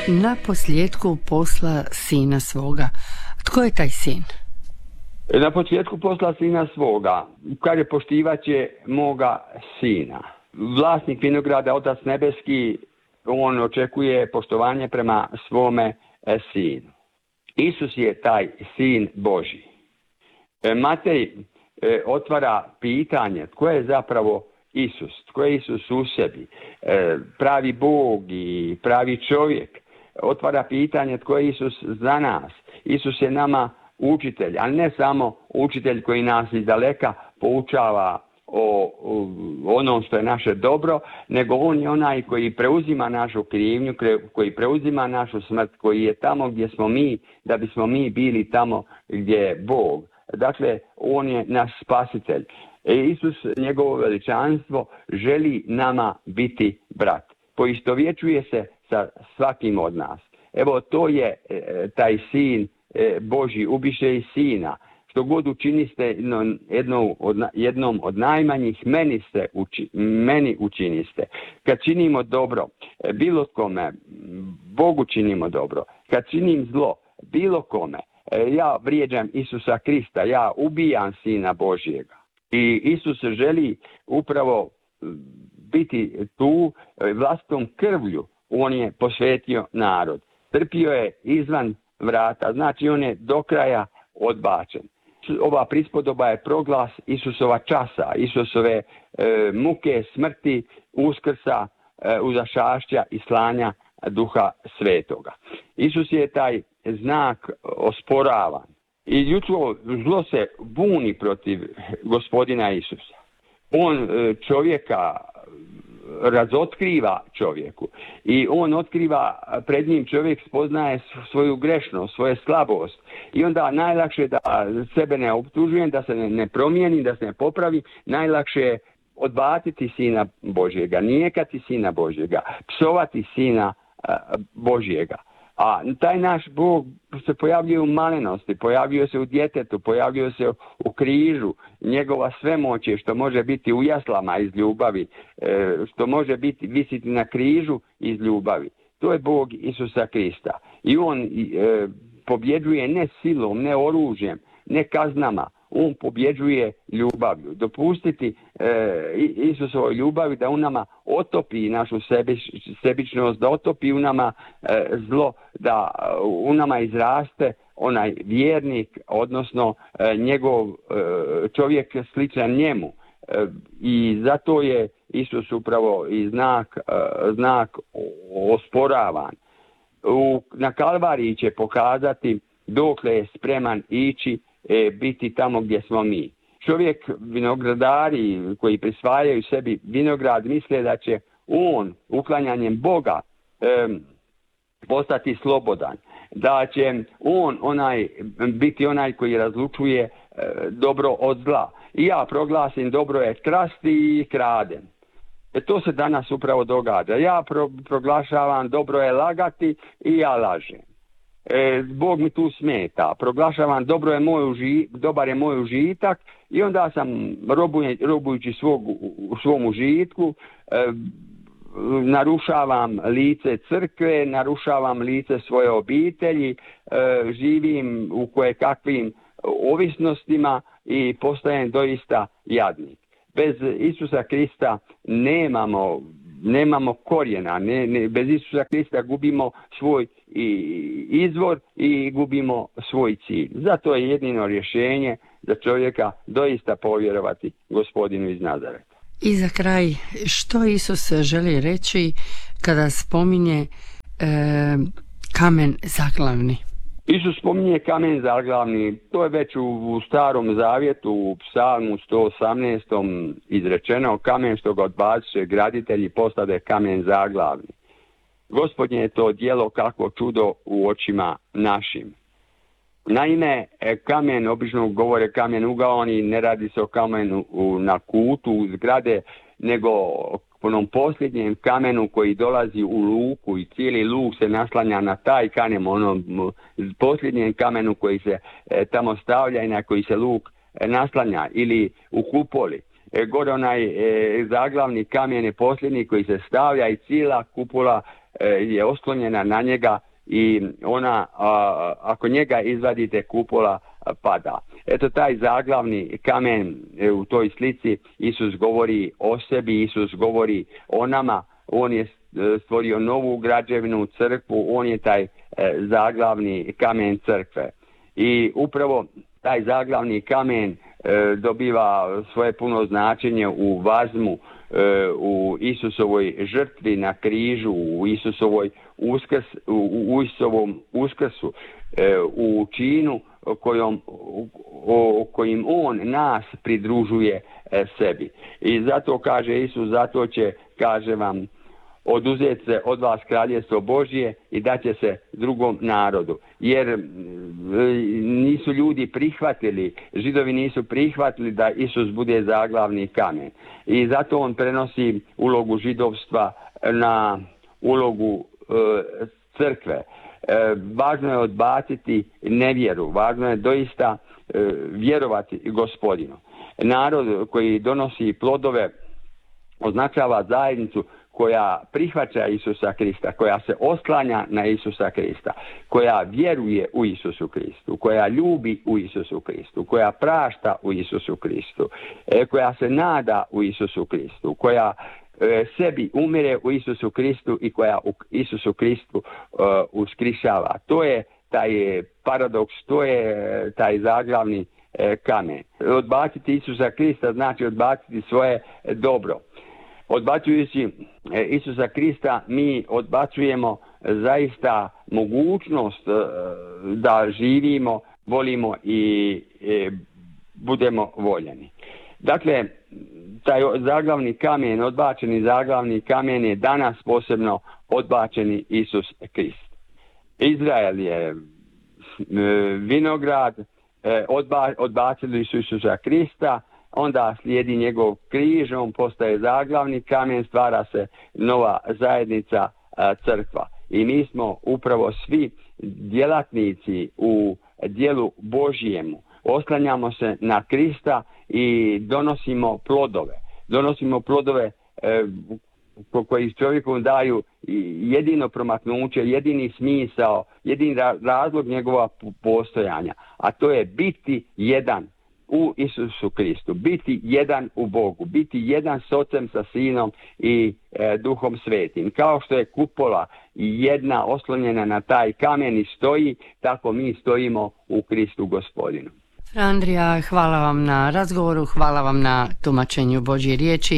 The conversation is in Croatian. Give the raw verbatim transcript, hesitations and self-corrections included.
na posljedku posla sina svoga. Tko je taj sin? Na posljedku posla sina svoga, kaže poštivat će moga sina. Vlasnik vinograda, Otac nebeski, on očekuje poštovanje prema svome sinu. Isus je taj sin Božji. Matej otvara pitanje tko je zapravo Isus, tko je Isus u sebi, pravi Bog i pravi čovjek. Otvara pitanje tko je Isus za nas. Isus je nama učitelj, ali ne samo učitelj koji nas iz daleka poučava o, o onom što je naše dobro, nego on je onaj koji preuzima našu krivnju, koji preuzima našu smrt, koji je tamo gdje smo mi, da bismo mi bili tamo gdje je Bog. Dakle, on je naš spasitelj. E, Isus, njegovo veličanstvo, želi nama biti brat. Poistovjećuje se sa svakim od nas. Evo, to je e, taj sin e, Božji, ubiše i sina. Što god učiniste jedno, od, jednom od najmanjih, meni, se uči, meni učiniste. Kad činimo dobro, bilo kome, Bogu činimo dobro. Kad činim zlo, bilo kome, ja vrijeđam Isusa Krista, ja ubijam sina Božjega. I Isus želi upravo biti tu vlastitom krvlju. On je posvetio narod. Trpio je izvan vrata, znači on je do kraja odbačen. Ova prispodoba je proglas Isusova časa, Isusove e, muke, smrti, uskrsa, e, uzašašća i slanja Duha Svetoga. Isus je taj znak osporavan. I ljudsko zlo se buni protiv gospodina Isusa. On e, čovjeka razotkriva čovjeku i on otkriva, pred njim čovjek spoznaje svoju grešnost, svoju slabost i onda najlakše da sebe ne optužujem, da se ne, ne promijeni, da se ne popravi, najlakše je odbaciti sina Božjega, nijekati sina Božjega, psovati sina a, Božjega. A taj naš Bog se pojavljuje u malenosti, pojavljuje se u djetetu, pojavljuje se u križu. Njegova svemoć je što može biti u jaslama iz ljubavi, što može biti visiti na križu iz ljubavi. To je Bog Isusa Krista. I on pobjeđuje ne silom, ne oružjem, ne kaznama. On pobjeđuje ljubavlju. Dopustiti e, Isusovoj ljubavi da u nama otopi našu sebič, sebičnost, da otopi u nama e, zlo, da u nama izraste onaj vjernik, odnosno e, njegov e, čovjek sličan njemu. E, I zato je Isus upravo i znak, e, znak osporavan. U, na Kalvariji će pokazati dokle je spreman ići, E, biti tamo gdje smo mi. Čovjek, vinogradari koji prisvajaju sebi vinograd, misle da će on uklanjanjem Boga e, postati slobodan, da će on onaj biti onaj koji razlučuje e, dobro od zla. I ja proglasim dobro je krasti i kraden. E, to se danas upravo događa. Ja pro, proglašavam dobro je lagati i ja lažem. E, Bog mi tu smeta, proglašavam dobro je moj uži, dobar je moj užitak i onda sam robuj, robujući svog, u svom užitku e, narušavam lice crkve, narušavam lice svoje obitelji, e, živim u koje kakvim ovisnostima i postajem doista jadnik. Bez Isusa Krista nemamo Nemamo korijena, ne, ne, bez Isusa Krista gubimo svoj i, izvor i gubimo svoj cilj. Zato je jedino rješenje za čovjeka doista povjerovati Gospodinu iz Nazareta. I za kraj, što Isus želi reći kada spominje e, kamen zaglavni? Isus spominje kamen zaglavni, to je već u, u Starom Zavjetu, u Psalmu sto osamnaestom izrečeno, kamen što ga odbaciše graditelji postade kamen zaglavni. Gospodnje je to djelo kakvo čudo u očima našim. Naime, kamen, obično govore kamen ugaoni, ne radi se o kamenu na kutu zgrade, nego onom posljednjem kamenu koji dolazi u luku i cijeli luk se naslanja na taj kamen, onom posljednjem kamenu koji se e, tamo stavlja i na koji se luk e, naslanja ili u kupoli. e, gore onaj e, zaglavni kamen je posljednji koji se stavlja i cijela kupola e, je oslonjena na njega i ona, a, ako njega izvadite, kupola a, pada. Eto, taj zaglavni kamen e, u toj slici Isus govori o sebi, Isus govori o nama, on je stvorio novu građevinu, crkvu, on je taj e, zaglavni kamen crkve. I upravo taj zaglavni kamen e, dobiva svoje puno značenje u vazmu, e, u Isusovoj žrtvi na križu, u Isusovoj uskrs, u, u Isusovom uskrsu, e, u činu kojom, o, kojim on nas pridružuje e, sebi. I zato kaže Isus, zato će, kaže vam, oduzeti se od vas kraljevstvo Božje i daće se drugom narodu. Jer nisu ljudi prihvatili, Židovi nisu prihvatili da Isus bude zaglavni kamen. I zato on prenosi ulogu židovstva na ulogu e, crkve. E, važno je odbaciti nevjeru, važno je doista e, vjerovati Gospodinu. Narod koji donosi plodove označava zajednicu koja prihvaća Isusa Krista, koja se oslanja na Isusa Krista, koja vjeruje u Isusu Kristu, koja ljubi u Isusu Kristu, koja prašta u Isusu Kristu, koja se nada u Isusu Kristu, koja sebi umire u Isusu Kristu i koja u Isusu Kristu uh, uskrisava. To je taj paradoks, to je taj zaglavni uh, kamen. Odbaciti Isusa Krista znači odbaciti svoje dobro. Odbacujući Isusa Krista mi odbacujemo zaista mogućnost da živimo, volimo i budemo voljeni. Dakle, taj zaglavni kamen, odbačeni zaglavni kamen je danas posebno odbačeni Isus Krist. Izrael je vinograd, odba, odbacili su Isusa Krista, onda slijedi njegov križ, on postaje zaglavni kamen, stvara se nova zajednica, crkva. I mi smo upravo svi djelatnici u djelu Božjemu. Oslanjamo se na Krista i donosimo plodove. Donosimo plodove e, koji čovjeku daju jedino promaknuće, jedini smisao, jedini razlog njegova postojanja. A to je biti jedan u Isusu Kristu, biti jedan u Bogu, biti jedan s Ocem, sa Sinom i e, Duhom Svetim. Kao što je kupola jedna oslonjena na taj kamen i stoji, tako mi stojimo u Kristu Gospodinu. Andrija, hvala vam na razgovoru, hvala vam na tumačenju Božje riječi.